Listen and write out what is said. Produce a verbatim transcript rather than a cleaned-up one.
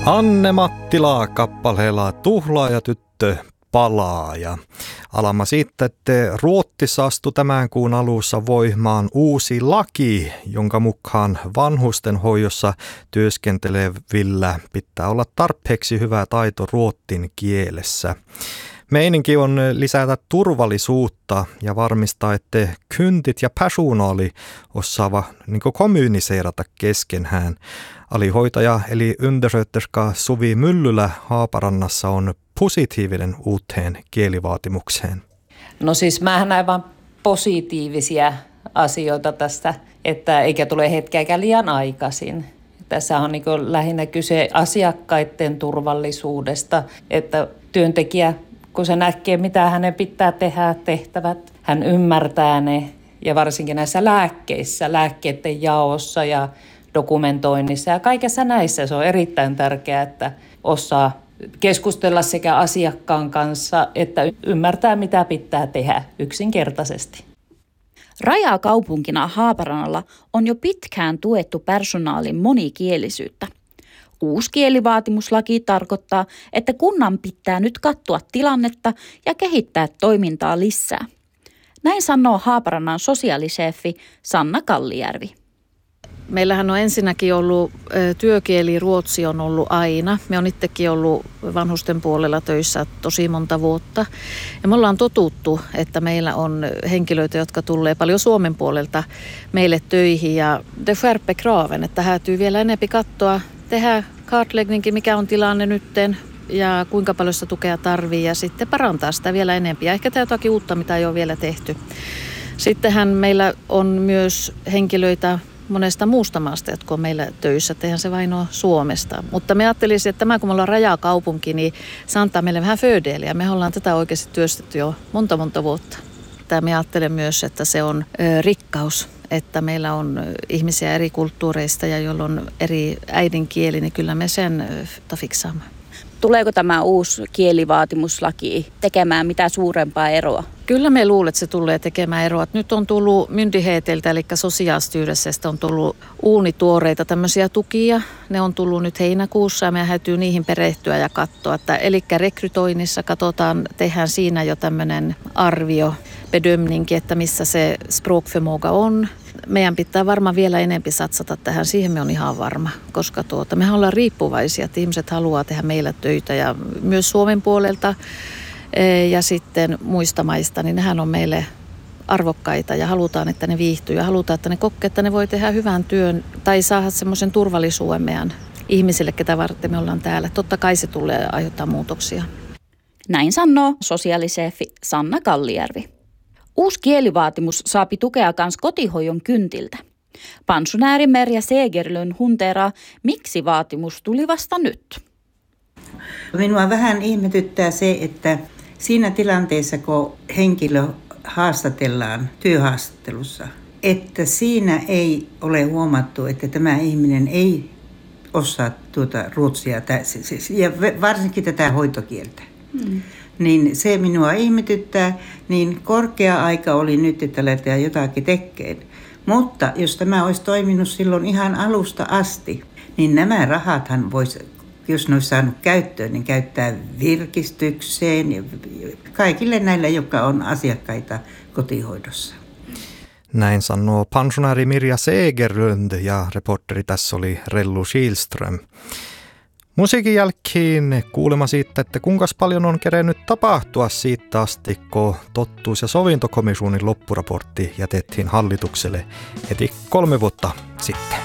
Anne Mattila kappaleella Tuhlaaja tyttö palaa. Ja alamme siitä, että Ruotsissa astui tämän kuun alussa voimaan uusi laki, jonka mukaan vanhusten hoidossa työskentelevillä pitää olla tarpeeksi hyvä taito ruotsin kielessä. Meininki on lisätä turvallisuutta ja varmistaa, että kyntit ja personaali osaava niin kommuniseerata keskenään. Alihoitaja eli undersköterska Suvi Myllylä Haaparannassa on positiivinen uuteen kielivaatimukseen. No siis mähän näin vaan positiivisia asioita tästä, että eikä tule hetkeäkään liian aikaisin. Tässä on niin kuin lähinnä kyse asiakkaiden turvallisuudesta, että työntekijä, kun se näkee, mitä hänen pitää tehdä, tehtävät, hän ymmärtää ne. Ja varsinkin näissä lääkkeissä, lääkkeiden jaossa ja dokumentoinnissa ja kaikessa näissä se on erittäin tärkeää, että osaa keskustella sekä asiakkaan kanssa, että ymmärtää, mitä pitää tehdä yksinkertaisesti. Rajakaupunkina Haaparannalla on jo pitkään tuettu personaalin monikielisyyttä. Uusi kielivaatimuslaki tarkoittaa, että kunnan pitää nyt katsoa tilannetta ja kehittää toimintaa lisää. Näin sanoo Haaparannan sosiaaliseefi Sanna Kallijärvi. Meillähän on ensinnäkin ollut työkieli, ruotsi on ollut aina. Me on itsekin ollut vanhusten puolella töissä tosi monta vuotta. Ja me ollaan totuttu, että meillä on henkilöitä, jotka tulee paljon Suomen puolelta meille töihin. Ja det skärper kraven, että täytyy vielä enempi katsoa, tehdä kartläggninkin, mikä on tilanne nytten ja kuinka paljon sitä tukea tarvii ja sitten parantaa sitä vielä enempi. Ja ehkä tämä jotakin uutta, mitä ei ole vielä tehty. Sittenhän meillä on myös henkilöitä monesta muusta maasta, jotka on meillä töissä. Eihän se vain ole Suomesta. Mutta me ajattelisin, että tämä kun me ollaan rajakaupunki, niin se antaa meille vähän fördeliä. Me ollaan tätä oikeasti työstetty jo monta monta vuotta. Tämä me ajattelen myös, että se on ö, rikkaus, että meillä on ihmisiä eri kulttuureista ja joilla on eri äidinkieli, niin kyllä me sen fiksaamme. Tuleeko tämä uusi kielivaatimuslaki tekemään mitä suurempaa eroa? Kyllä me luulen, että se tulee tekemään eroa. Nyt on tullut myndighetiltä, eli Socialstyrelsestä on tullut uunituoreita tämmöisiä tukia. Ne on tullut nyt heinäkuussa ja meidän täytyy niihin perehtyä ja katsoa. Että, eli rekrytoinnissa katsotaan, tehdään siinä jo tämmöinen arvio, bedömninki, että missä se språkförmåga on. Meidän pitää varmaan vielä enempi satsata tähän, siihen me on ihan varma, koska tuota, mehän ollaan riippuvaisia, että ihmiset haluaa tehdä meillä töitä ja myös Suomen puolelta ja sitten muista maista, niin nehän on meille arvokkaita ja halutaan, että ne viihtyy ja halutaan, että ne kokee, että ne voi tehdä hyvän työn tai saada semmoisen turvallisuuden meidän ihmisille, ketä varten me ollaan täällä. Totta kai se tulee aiheuttaa muutoksia. Näin sanoo sosiaaliseefi Sanna Kallijärvi. Uusi kielivaatimus saapi tukea kans kotihoidon kyntiltä. Pensionääri Merja Segerlund hunteraa, miksi vaatimus tuli vasta nyt. Minua vähän ihmetyttää se, että siinä tilanteessa, kun henkilö haastatellaan työhaastattelussa, että siinä ei ole huomattu, että tämä ihminen ei osaa tuota ruotsia ja varsinkin tätä hoitokieltä. Hmm. Niin se minua ihmetyttää, niin korkea aika oli nyt, että lähdetään jotakin tekemään. Mutta jos tämä olisi toiminut silloin ihan alusta asti, niin nämä rahathan voisi, jos ne olisi saanut käyttöön, niin käyttää virkistykseen ja kaikille näille, jotka on asiakkaita kotihoidossa. Näin sanoo pensionääri Mirja Segerlund ja reporteri tässä oli Rellu Kihlström. Musiikin jälkeen kuulema siitä, että kuinka paljon on kerennyt tapahtua siitä asti, kun tottuus- ja sovintokomissionin loppuraportti jätettiin hallitukselle heti kolme vuotta sitten.